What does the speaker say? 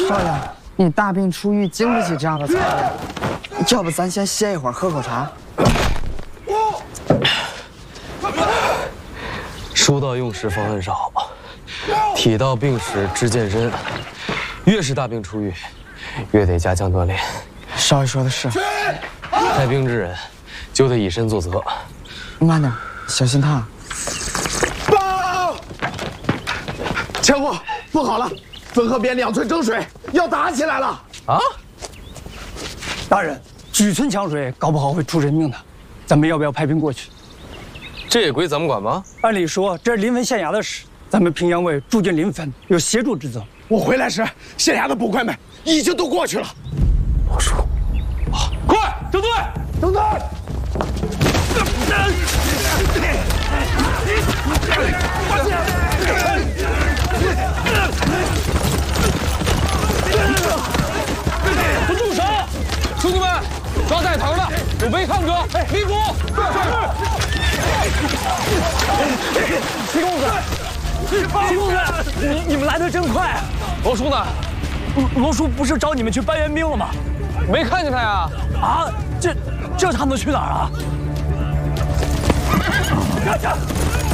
少爷，你大病初愈，经不起这样的操练。要不咱先歇一会儿，喝口茶。 书到用时方恨少，体到病时知健身。越是大病初愈，越得加强锻炼。 少爷说的是， 带病之人就得以身作则。 慢点，小心烫。 报！前夫，不好了，汾河边2村争水，要打起来了！ 啊！ 大人，举村抢水，搞不好会出人命的，咱们要不要派兵过去？ 这也归咱们管吗？ 按理说这是临汾县衙的事，咱们平阳卫驻军临汾，有协助之责。 我回来时，县衙的捕快们已经都过去了。 老叔， 快整队！整队！ 都住手！兄弟们，抓带头的，有违抗者，立捕！ 齐公子，齐公子，你们来得真快！ 罗叔呢？ 罗叔不是找你们去搬援兵了吗？ 没看见他呀？ 啊，这他能去哪儿啊？